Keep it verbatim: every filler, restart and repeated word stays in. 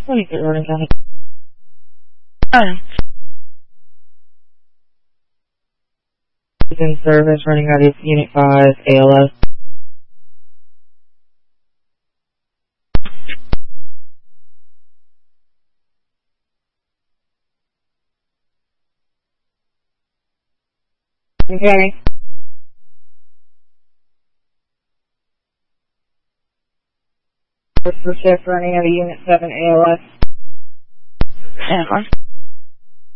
twenty-three Orange County. Fine. In service, running out of Unit five, A L S. Okay. First for shift, running out of Unit seven, A L S. And